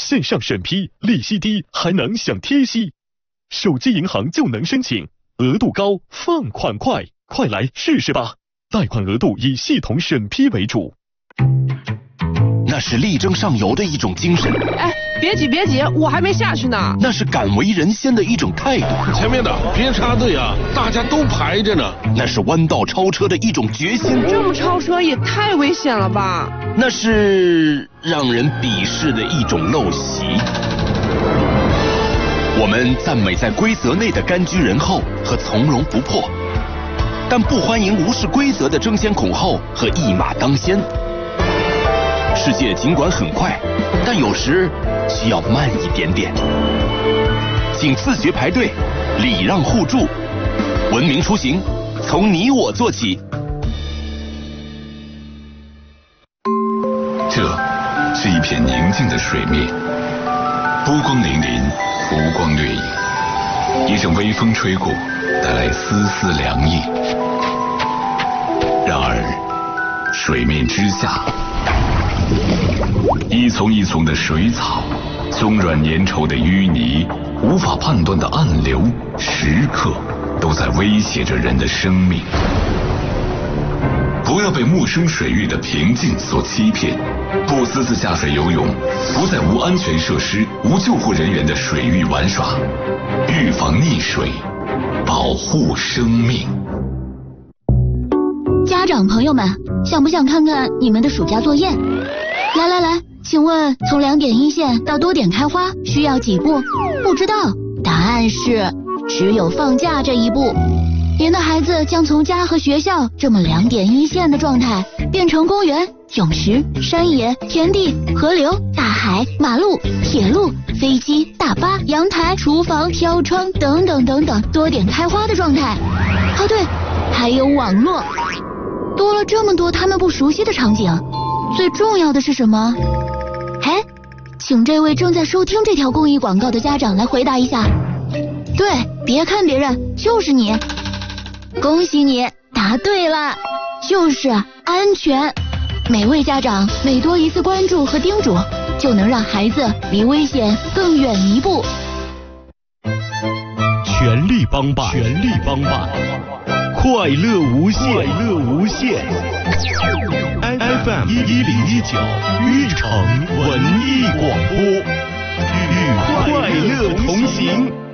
线上审批，利息低，还能享贴息。手机银行就能申请，额度高，放款快，快来试试吧！贷款额度以系统审批为主。 那是力争上游的一种精神。 哎，别急别急，我还没下去呢。 那是敢为人先的一种态度。 前面的别插队啊，大家都排着呢。 那是弯道超车的一种决心。 这么超车也太危险了吧？ 那是让人鄙视的一种陋习。我们赞美在规则内的甘居人后和从容不迫，但不欢迎无视规则的争先恐后和一马当先。世界尽管很快，但有时需要慢一点点。请自觉排队，礼让互助，文明出行，从你我做起。 这是一片宁静的水面，波光粼粼，浮光掠影。一阵微风吹过，带来丝丝凉意。然而，水面之下，一丛一丛的水草，松软粘稠的淤泥，无法判断的暗流，时刻都在威胁着人的生命。不要被陌生水域的平静所欺骗，不私自下水游泳，不在无安全设施、无救护人员的水域玩耍，预防溺水，保护生命。 家长朋友们，想不想看看你们的暑假作业？来来来，请问从2点一线到多点开花需要几步？不知道，答案是只有放假这一步。您的孩子将从家和学校这么2点一线的状态，变成公园、泳池、山野、田地、河流、大海、马路、铁路、飞机、大巴、阳台、厨房、飘窗等等等等多点开花的状态。哦对，还有网络。多了这么多他们不熟悉的场景，最重要的是什么？哎，请这位正在收听这条公益广告的家长来回答一下。对，别看别人，就是你。恭喜你答对了，就是安全。每位家长每多一次关注和叮嘱，就能让孩子离危险更远一步。 全力帮办，全力帮办，快乐无限，快乐无限。FM 1019玉城文艺广播，与快乐同行。